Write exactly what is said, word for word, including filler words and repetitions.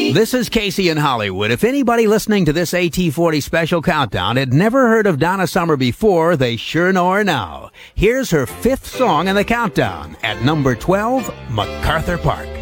This is Casey in Hollywood. If anybody listening to this A T forty special countdown had never heard of Donna Summer before, they sure know her now. Here's her fifth song in the countdown at number twelve, MacArthur Park.